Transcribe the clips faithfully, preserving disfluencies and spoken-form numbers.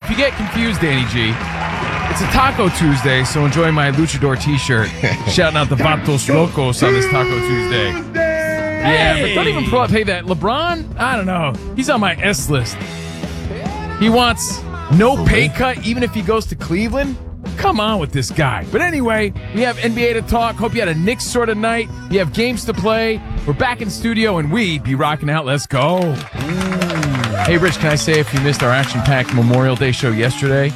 if you get confused, Danny G, it's a Taco Tuesday, so enjoy my Luchador t-shirt. Shouting out the Vatos Locos on this Taco Tuesday. Yeah, but don't even pull up. Hey, that LeBron, I don't know. He's on my S list. He wants no pay cut even if he goes to Cleveland. Come on with this guy. But anyway, we have N B A to talk. Hope you had a Knicks sort of night. You have games to play. We're back in studio, and we be rocking out. Let's go. Ooh. Hey, Rich, can I say if you missed our action-packed Memorial Day show yesterday,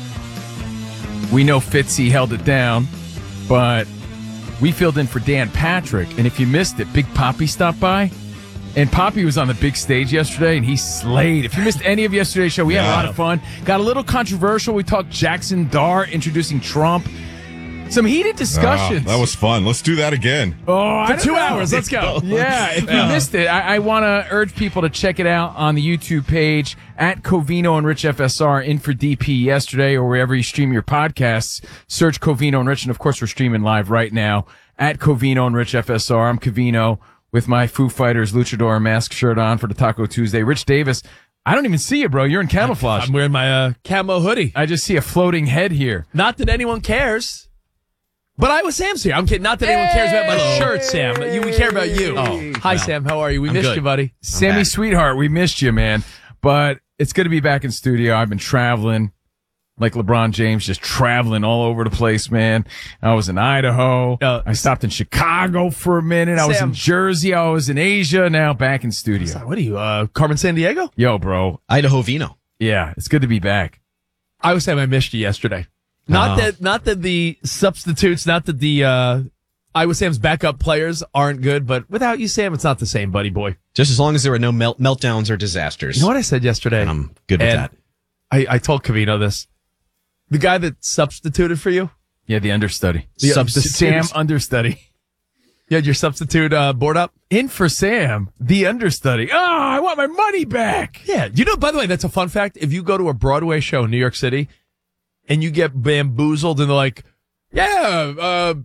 we know Fitzy held it down, but we filled in for Dan Patrick. And if you missed it, Big Poppy stopped by. And Poppy was on the big stage yesterday, and he slayed. If you missed any of yesterday's show, we had yeah. a lot of fun. Got a little controversial. We talked Jackson Dart introducing Trump. Some heated discussions. Oh, that was fun. Let's do that again. Oh, For two know. hours. Let's go. Yeah, if you missed it, I, I want to urge people to check it out on the YouTube page at Covino and Rich F S R, in for D P yesterday, or wherever you stream your podcasts. Search Covino and Rich, and of course, we're streaming live right now at Covino and Rich F S R. I'm Covino with my Foo Fighters Luchador mask shirt on for the Taco Tuesday. Rich Davis, I don't even see you, bro. You're in camouflage. I'm wearing my uh, camo hoodie. I just see a floating head here. Not that anyone cares, but I was Sam's here. I'm kidding. Not that anyone cares about my Hey! shirt, Sam. You, we care about you. Oh, hi, no. Sam. How are you? We I'm missed good. you, buddy. Sammy, sweetheart, we missed you, man. But it's good to be back in studio. I've been traveling like LeBron James, just traveling all over the place, man. I was in Idaho. Uh, I stopped in Chicago for a minute. I was Sam. in Jersey. I was in Asia. Now back in studio. What are you, uh, Carmen San Diego? Yo, bro. Idaho Vino. Yeah, it's good to be back. I was saying I missed you yesterday. Not Oh. that, not that the substitutes, not that the uh, Iowa Sam's backup players aren't good, but without you, Sam, it's not the same, buddy boy. Just as long as there were no melt- meltdowns or disasters. You know what I said yesterday? I'm good with And that. I, I told Covino this. The guy that substituted for you, Yeah, the understudy. The The substitute. Sam understudy. you had your substitute uh, board up? In for Sam, the understudy. Oh, I want my money back. Yeah. You know, by the way, that's a fun fact. If you go to a Broadway show in New York City and you get bamboozled and they're like, yeah, uh,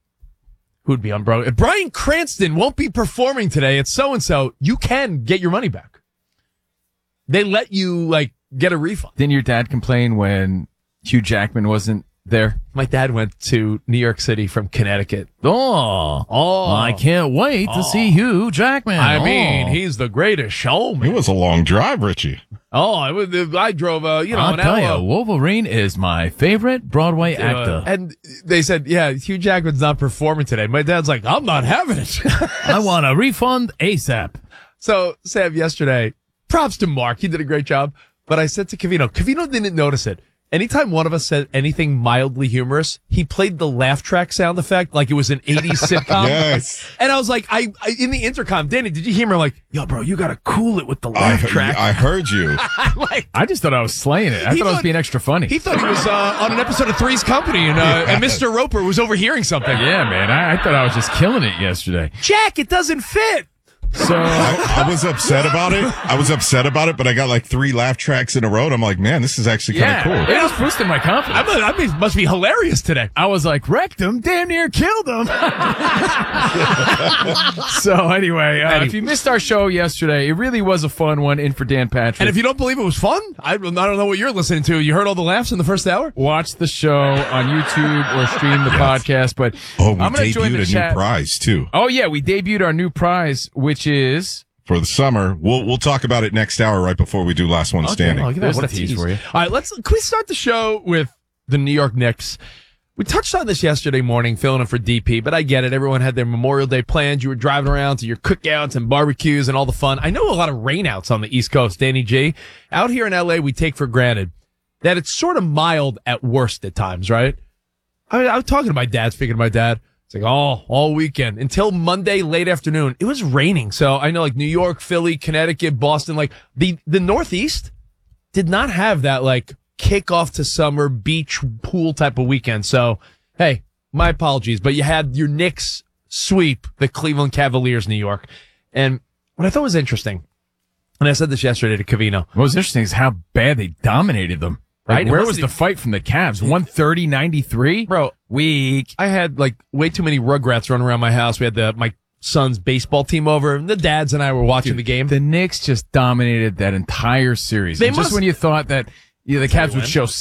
who'd be on Broadway? Bryan Cranston won't be performing today. It's so-and-so. You can get your money back. They let you, like, get a refund. Didn't your dad complain when Hugh Jackman wasn't there? My dad went to New York City from Connecticut. Oh, Oh. I can't wait to see Hugh Jackman. I Oh. mean, he's the greatest showman. It was a long drive, Richie. Oh, it was, I drove, uh, you know, I'll an tell hour. you, Wolverine is my favorite Broadway Uh, actor. and they said, yeah, Hugh Jackman's not performing today. My dad's like, I'm not having it. I want a refund ASAP. So, Sam, yesterday, props to Mark. He did a great job. But I said to Covino, Covino didn't notice it. Anytime one of us said anything mildly humorous, he played the laugh track sound effect like it was an eighties sitcom. Yes. And I was like, I, I in the intercom, Danny, did you hear me? I'm like, yo, bro, you got to cool it with the I, laugh track. I heard you. I'm like, I just thought I was slaying it. I He thought I was thought- being extra funny. he thought he was uh, on an episode of Three's Company, and, uh, and Mister Roper was overhearing something. yeah, man. I, I thought I was just killing it yesterday. Jack, it doesn't fit. So I, I was upset about it. I was upset about it, but I got like three laugh tracks in a row. And I'm like, man, this is actually kind yeah, of cool. it was boosting my confidence. I, I mean, it must be hilarious today. I was like, wrecked him, damn near killed him. So anyway, uh, if you missed our show yesterday, it really was a fun one in for Dan Patrick. And if you don't believe it was fun, I, I don't know what you're listening to. You heard all the laughs in the first hour? watch the show on YouTube or stream the podcast, but Oh, we I'm gonna join debuted the a chat. new prize too Oh yeah, we debuted our new prize, which is for the summer. We'll we'll talk about it next hour, right before we do last one standing. Oh, look at that. There's What a the tease tease. for you. All right, let's, can we start the show with the New York Knicks? We touched on this yesterday morning, filling in for D P, but I get it. Everyone had their Memorial Day plans. You were driving around to your cookouts and barbecues and all the fun. I know a lot of rainouts on the East Coast, Danny G. Out here in L A, we take for granted that it's sort of mild at worst at times, right? I, I was talking to my dad, speaking to my dad. It's like, oh, all weekend until Monday late afternoon. It was raining. So I know like New York, Philly, Connecticut, Boston, like the, the Northeast did not have that like kickoff to summer beach pool type of weekend. So, hey, my apologies, but you had your Knicks sweep the Cleveland Cavaliers, New York. And what I thought was interesting, and I said this yesterday to Covino. what was interesting is how bad they dominated them. Like, Right? It where was wasn't the fight from the Cavs? one thirty ninety-three? Bro, Weak. I had like way too many Rugrats running around my house. We had the my son's baseball team over, and the dads and I were watching the game. The Knicks just dominated that entire series. They And just must- when you thought that you know, the Cavs would show